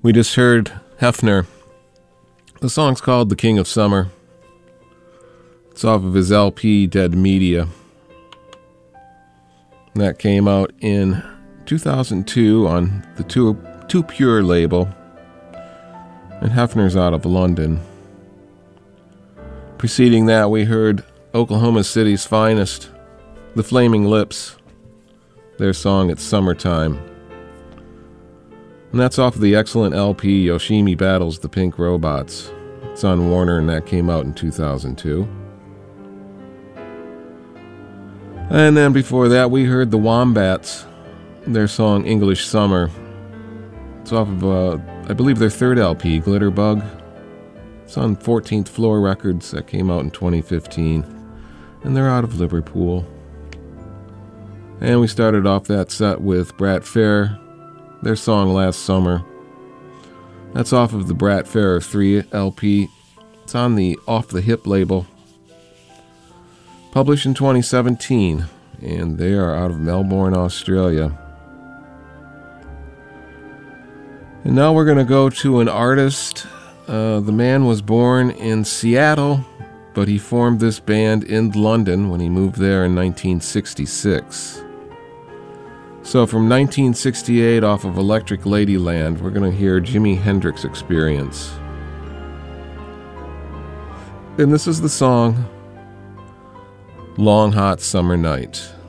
We just heard Hefner. The song's called The King of Summer. It's off of his LP, Dead Media. And that came out in 2002 on the Too Pure label. And Hefner's out of London. Preceding that, we heard Oklahoma City's finest, The Flaming Lips. Their song, It's Summertime. And that's off of the excellent LP, Yoshimi Battles the Pink Robots. It's on Warner, and that came out in 2002. And then before that, we heard the Wombats, their song, English Summer. It's off of, I believe, their third LP, Glitterbug. It's on 14th Floor Records. That came out in 2015. And they're out of Liverpool. And we started off that set with Brat Fair, their song Last Summer. That's off of the Brat Fair 3 LP. It's on the Off the Hip label. Published in 2017. And they are out of Melbourne, Australia. And now we're going to go to an artist. The man was born in Seattle, but he formed this band in London when he moved there in 1966. So from 1968 off of Electric Ladyland, we're going to hear Jimi Hendrix Experience. And this is the song Long Hot Summer Night.